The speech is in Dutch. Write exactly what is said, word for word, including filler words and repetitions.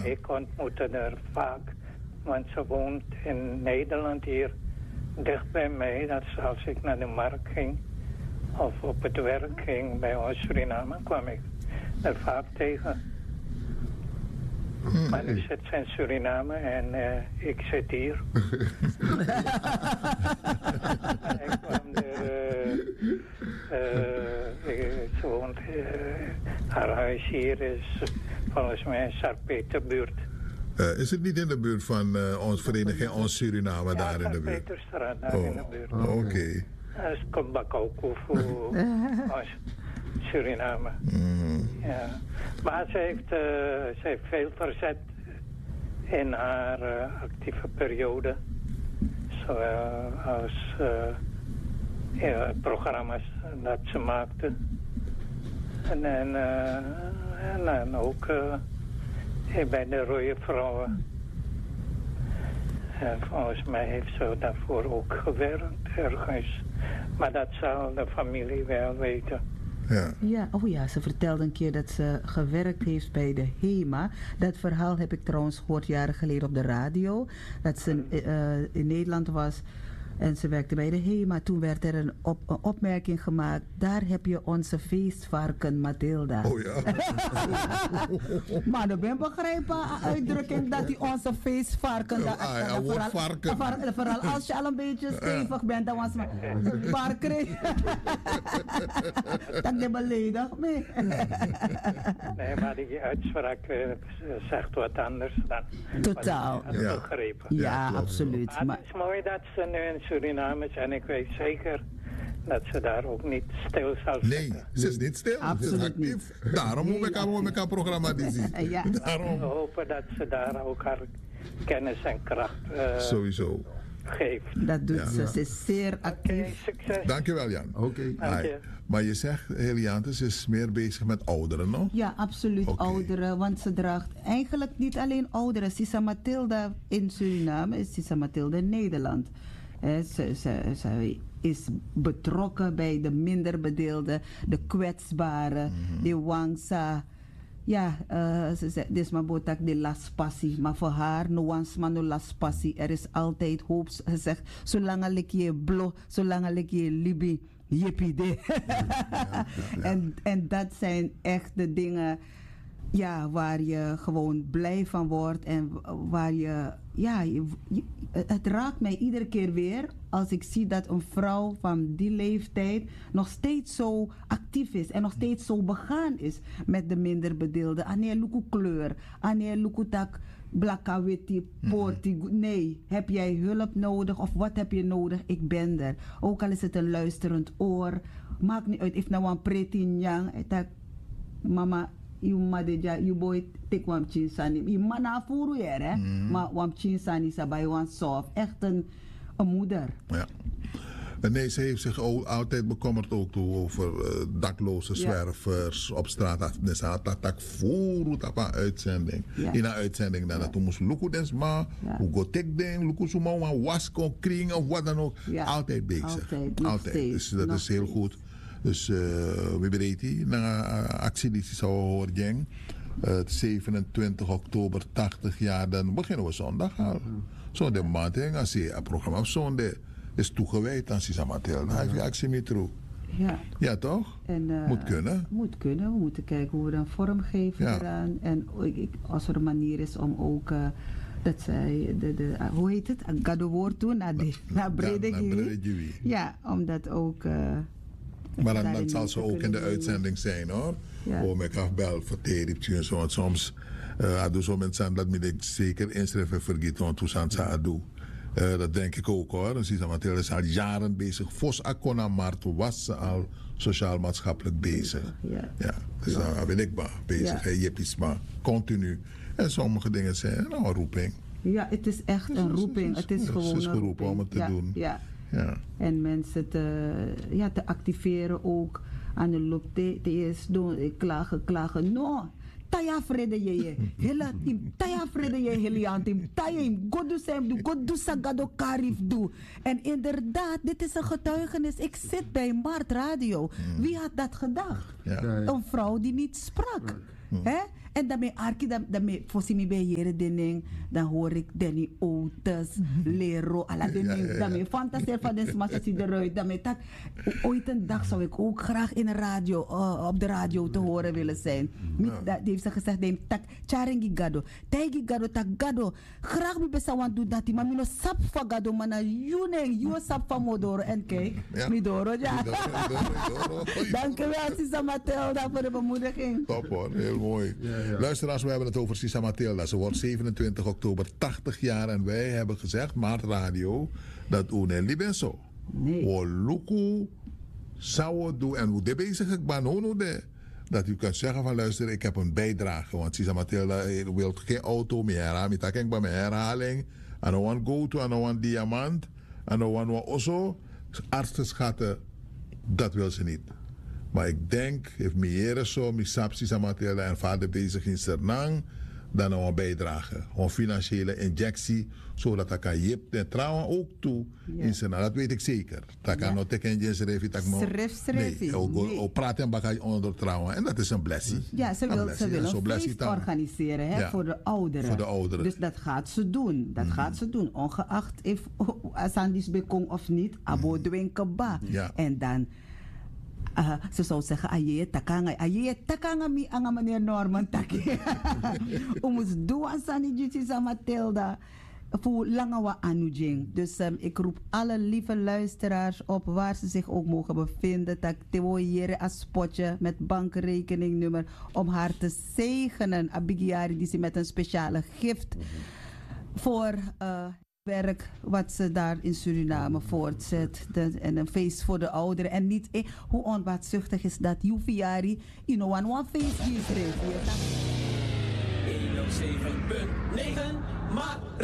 ik ontmoette haar vaak. Want ze woont in Nederland hier, dicht bij mij. Dat is als ik naar de markt ging of op het werk ging bij ons Suriname, kwam ik er vaak tegen. Hmm. Maar nu zit ze in Suriname en uh, ik zit hier. Ik kwam er, uh, uh, ze woont, uh, haar huis hier is volgens mij in Sarpeterbuurt. Uh, is het niet in de buurt van uh, onze vereniging, ons Suriname, ja, daar in de buurt? Peterstraat, daar oh. in de buurt. Oh, Oké. Okay. Dat is Kombakauko voor ons Suriname. Mm. Ja. Maar ze heeft, uh, ze heeft veel verzet in haar uh, actieve periode. Zo, uh, als uh, ja, programma's dat ze maakte. En, en, uh, en, en ook uh, bij de Rode Vrouwen. En volgens mij heeft ze daarvoor ook gewerkt ergens. Maar dat zal de familie wel weten. Ja. ja, oh ja, ze vertelde een keer dat ze gewerkt heeft bij de HEMA. Dat verhaal heb ik trouwens gehoord jaren geleden op de radio. Dat ze uh, in Nederland was en ze werkte bij de HEMA. Toen werd er een, op, een opmerking gemaakt. Daar heb je onze feestvarken Mathilda. Oh ja. Maar dan ben ik begrijpen uitdrukking dat die onze feestvarken... Oh, ah, ja, vooral, varken. Vooral, vooral als je al een beetje stevig bent, dan was het varken. Dat is beledigd. Nee. Nee, maar die uitspraak uh, zegt wat anders dan... Totaal. Wat ik ja. begrepen. Ja, ja, absoluut. Maar, maar het is mooi dat ze nu in Suriname is en ik weet zeker dat ze daar ook niet stil zal zitten. Nee, ze is niet stil. Absoluut ze is actief. Niet. Daarom moet ik haar met haar programma die zien. Ja. Daarom. We hopen dat ze daar ook haar kennis en kracht uh, sowieso geeft. Dat doet ja. ze. Ze is zeer actief. Okay, succes. Dankjewel, Jan. Oké. Okay. Dank je. Maar je zegt, Heliante, ze is meer bezig met ouderen, no? Ja, absoluut okay. Ouderen. Want ze draagt eigenlijk niet alleen ouderen. Sisa Mathilda in Suriname is Sisa Mathilda in Nederland. He, ze, ze, ze is betrokken bij de minder bedeelden, de kwetsbaren, mm-hmm. de wangsa. Ja, uh, ze zegt, dit is maar botak de las passie. Maar voor haar, no wans man no las passie. Er is altijd hoop. Ze zegt, zolang ik je blo, zolang ik je libi, jippie de. Ja, ja, ja. en, en dat zijn echt de dingen, ja, waar je gewoon blij van wordt en waar je, ja, je, je, het raakt mij iedere keer weer als ik zie dat een vrouw van die leeftijd nog steeds zo actief is en nog steeds zo begaan is met de minder bedeelden. Anneer luku kleur, anneer luku tak blakka witi, porti. Nee, heb jij hulp nodig of wat heb je nodig? Ik ben er. Ook al is het een luisterend oor, maakt niet uit. If nou een pretty nyang, tak mama. You madeja, you boy take wam chinsani. Je man afvoeren hier, hè? Mm. Maar wam chinsani sabai wan soft. Echt een, een moeder. Ja. Nee, ze heeft zich ook altijd bekommerd ook toe over uh, dakloze zwervers ja. op straat. Dus had dat tak voor op een uitzending. Ja. In een uitzending dan ja. toen moest lukken des maar hoe go tek ding, lukken zo maar een wasko kring of wat dan ook. Ja. Altijd bezig. Altijd. Altijd. Dus dat nog is heel steeds. Goed. Dus uh, we bereiden na actie die zou horen. Uh, zevenentwintig oktober tachtig jaar, dan beginnen we zondag al. Zo de maand, als je het programma op zondag is toegewijd aan Sisa Mathilda, dan heb je actie mee terug. Ja. Ja, toch? En, uh, moet kunnen. Moet kunnen. We moeten kijken hoe we dan vorm geven ja. eraan. En ik, als er een manier is om ook... Uh, dat zij, de, de, uh, hoe heet het? Een cadeauwoord toe naar, de, na, naar Bredegui. Ja, omdat ook... Uh, maar dan, dan zal ze ook in de uitzending zijn, hoor. Ja. Oh, ik ga bel voor therapie en zo. En soms, uh, ado zo mensen dat ik zeker inschrijven vergeten, want hoe zijn ze ado. Uh, dat denk ik ook, hoor. Dus Mathilda is al jaren bezig. Vos Akona Mart was ze al sociaal-maatschappelijk bezig. Ja. Ja. Dus ja. daar ben ik maar bezig. Ja. Hey, je is maar continu. En sommige dingen zijn nou, een roeping. Ja, het is echt een roeping. Het is, het is gewoon het is geroepen om het te ja. doen. Ja. Ja. En mensen te, ja, te activeren ook aan de loop. Te eerst doen, klagen, klagen. No, taya vrede je. Hele team, taya vrede je, hele team. Taya hem, god doe hem, doe, god doe sagado karif doe. En inderdaad, dit is een getuigenis. Ik zit bij Mart Radio. Wie had dat gedacht? Ja. Een vrouw die niet sprak. Hmm. Hè? En daarmee arki, daarmee voorzien me bij jere ding, dan hoor ik Danny Otis, Lero, alla ding, daarmee fantaseer van de smaak ziet eruit. Daarmee tak, ooit een dag zou ik ook graag in de radio, uh, op de radio te horen willen zijn. Niet, dat heeft ze gezegd, neem tak, charengi gado, taigi gado, tak gado. Graag mi besa want doe dat, maar mi no sap van gado, maar na juneng, you sap van modoro. En kijk, mi doro, ja. Dankjewel, Sisa Matilda, voor de bemoediging. Top hoor, heel mooi. Ja, ja. Luisteraars, we hebben het over Sisa Matilda. Ze wordt zevenentwintig oktober tachtig jaar en wij hebben gezegd, Maart Radio, dat Unelli ben zo. Nee. O luku, zou doen en hoe de bezig ik ben, hoe de. Dat u kunt zeggen van luister, ik heb een bijdrage. Want Sisa Matilda wil geen auto meer herhalen. Ik denk bij mijn herhaling. En dan want go to, en dan want diamant. En dan want also artsenschatten. Dat wil ze niet. Maar ik denk, if meer zo, mijn sap Sisa Matilda en vader bezig in Sernang, dan een bijdrage. Een financiële injectie, zodat dat kan jip en trouwen ook toe ja. in Sernang. Dat weet ik zeker. Dat kan nog tegen je schrijven. Schrijf, schrijf. Nee, ook praten en bagage onder trouwen. En dat is een blessing. Ja, ze wil een, ze wil een feest organiseren hè, ja. voor de ouderen. Voor de ouderen. Dus dat gaat ze doen. Dat mm. gaat ze doen. Ongeacht of Asandis bekong of niet. Abo dwenkeba. Ja. En dan... Uh, ze zou zeggen, aye takanga, aye takanga mi anga meneer Norman taki. Omus doen sani juti sa Matilda voor lange anujing. Dus um, ik roep alle lieve luisteraars op waar ze zich ook mogen bevinden. Tak tewo jere as spotje met bankrekeningnummer om haar te zegenen. Abigiari die ze met een speciale gift voor uh, werk wat ze daar in Suriname voortzet. De, en een feest voor de ouderen. En niet, eh, hoe onbaatzuchtig is dat? Jufiari, you know, one one feest die is er. honderdzeven punt negen, maar